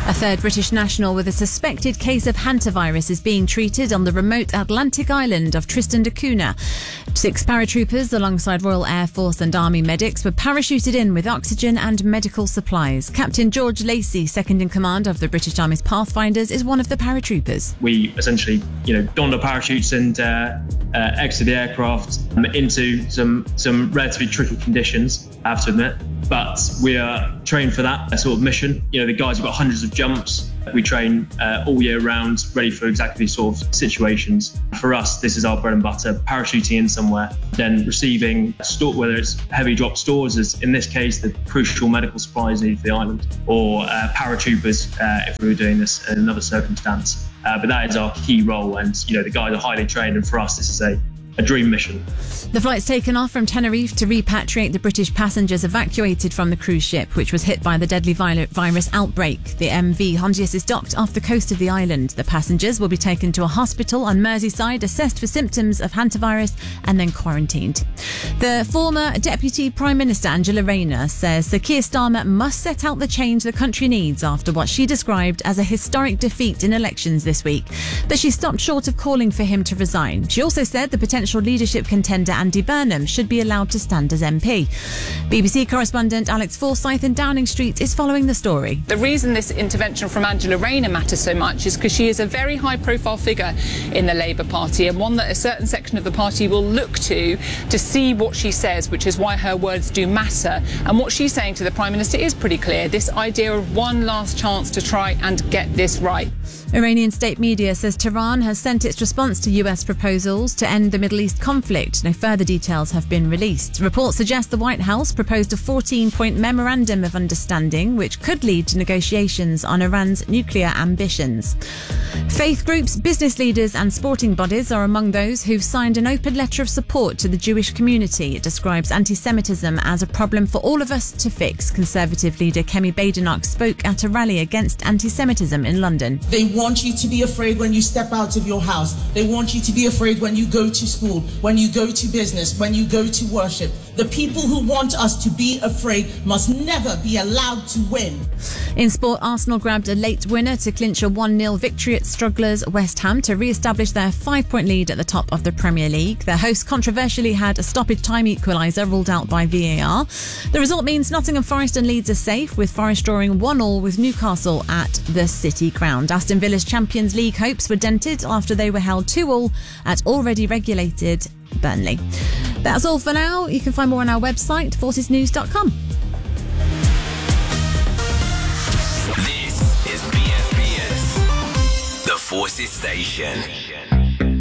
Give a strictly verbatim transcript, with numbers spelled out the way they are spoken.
A third British national with a suspected case of hantavirus is being treated on the remote Atlantic island of Tristan da Cunha. Six paratroopers alongside Royal Air Force and Army medics were parachuted in with oxygen and medical supplies. Captain George Lacey, second in command of the British Army's Pathfinders, is one of the paratroopers. We essentially, you know, donned our parachutes and uh, uh, exited the aircraft um, into some, some relatively tricky conditions, I have to admit. But we are trained for that sort of mission. You know, the guys have got hundreds of jumps. We train uh, all year round, ready for exactly these sort of situations. For us, this is our bread and butter, parachuting in somewhere, then receiving, store, whether it's heavy drop stores, as in this case, the crucial medical supplies needed for the island, or uh, paratroopers uh, if we were doing this in another circumstance. Uh, but that is our key role, and you know, the guys are highly trained, and for us, this is a A dream mission. The flight's taken off from Tenerife to repatriate the British passengers evacuated from the cruise ship, which was hit by the deadly virus outbreak. The M V Hondius is docked off the coast of the island. The passengers will be taken to a hospital on Merseyside, assessed for symptoms of hantavirus, and then quarantined. The former Deputy Prime Minister Angela Rayner says Sir Keir Starmer must set out the change the country needs after what she described as a historic defeat in elections this week. But she stopped short of calling for him to resign. She also said the potential leadership contender Andy Burnham should be allowed to stand as M P. B B C correspondent Alex Forsyth in Downing Street is following the story. The reason this intervention from Angela Rayner matters so much is because she is a very high-profile figure in the Labour Party, and one that a certain section of the party will look to to see what she says, which is why her words do matter. And what she's saying to the Prime Minister is pretty clear, this idea of one last chance to try and get this right. Iranian state media says Tehran has sent its response to U S proposals to end the Middle East conflict. No further details have been released. Reports suggest the White House proposed a fourteen-point memorandum of understanding which could lead to negotiations on Iran's nuclear ambitions. Faith groups, business leaders and sporting bodies are among those who've signed an open letter of support to the Jewish community. It describes anti-Semitism as a problem for all of us to fix. Conservative leader Kemi Badenoch spoke at a rally against anti-Semitism in London. They want you to be afraid when you step out of your house. They want you to be afraid when you go to school, when you go to business, when you go to worship. The people who want us to be afraid must never be allowed to win. In sport, Arsenal grabbed a late winner to clinch a one nil victory at strugglers West Ham to re-establish their five-point lead at the top of the Premier League. Their hosts controversially had a stoppage time equaliser ruled out by V A R. The result means Nottingham Forest and Leeds are safe, with Forest drawing one all with Newcastle at the City Ground. Aston Villa's Champions League hopes were dented after they were held two all at already regulated Burnley. That's all for now. You can find more on our website, forces news dot com. This is B S B S, the Forces Station.